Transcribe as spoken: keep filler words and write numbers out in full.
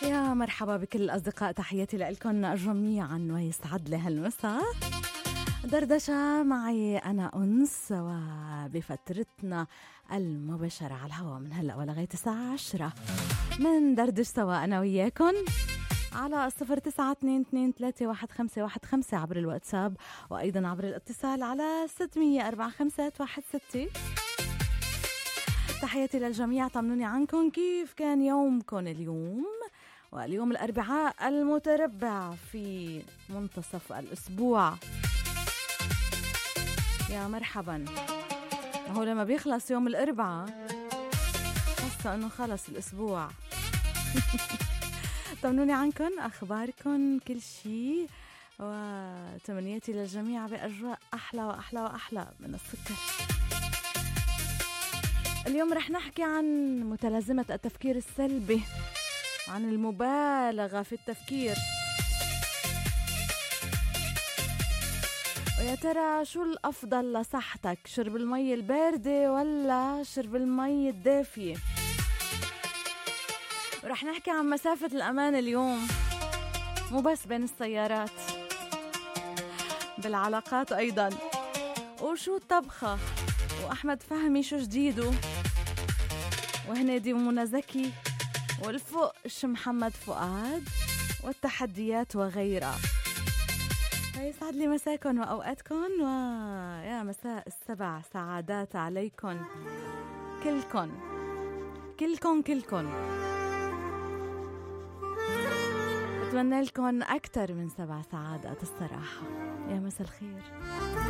يا مرحبا بكل الأصدقاء، تحياتي لكم جميعا ويسعد لي هالمساء. دردشة معي أنا أنس، وبفترتنا المباشرة على الهواء من هلأ ولغاية الساعة عشرة من دردش سوا أنا وياكم على صفر تسعة اثنين اثنين ثلاثة واحد خمسة واحد خمسة عبر الواتساب، وأيضا عبر الاتصال على ستمية أربعة خمسة واحد ستة. تحياتي للجميع، طمنوني عنكم كيف كان يومكم اليوم، واليوم الأربعاء المتربع في منتصف الأسبوع. يا مرحبا. هو لما بيخلص يوم الأربعاء حاسة أنه خلص الأسبوع. طمنوني عنكم، أخباركم، كل شيء، وتمنياتي للجميع بأجواء أحلى وأحلى وأحلى من السكر. اليوم رح نحكي عن متلازمة التفكير السلبي، عن المبالغة في التفكير. ويا ترى شو الأفضل لصحتك، شرب المي الباردة ولا شرب المي الدافية؟ ورح نحكي عن مسافة الأمان اليوم، مو بس بين السيارات، بالعلاقات أيضا. وشو الطبخة، وأحمد فهمي شو جديده، وهنادي ومنى زكي، والفؤش محمد فؤاد، والتحديات وغيرها. يسعد لي مساكن وأوقاتكم، ويا مساء السبع سعادات عليكم كلكم كلكم كلكم. أتمنى لكم أكتر من سبع سعادات الصراحة. يا مساء الخير.